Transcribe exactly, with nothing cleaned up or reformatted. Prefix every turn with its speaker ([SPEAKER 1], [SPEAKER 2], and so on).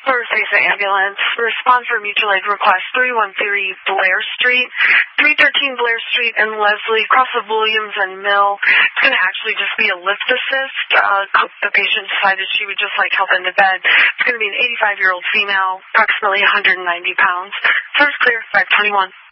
[SPEAKER 1] First Base Ambulance, respond for mutual aid request three one three Blair Street, three thirteen Blair Street in Leslie, cross of Williams and Mill. It's going to actually just be a lift assist. Uh, the patient decided she would just like help into bed. It's going to be an eighty-five-year-old female, approximately one hundred ninety pounds. First clear, five twenty-one.